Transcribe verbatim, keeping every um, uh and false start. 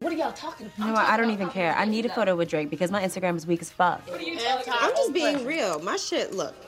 What are y'all talking about? You know what? I don't even care. I need a photo with Drake because my Instagram is weak as fuck. I'm just being real. My shit, look,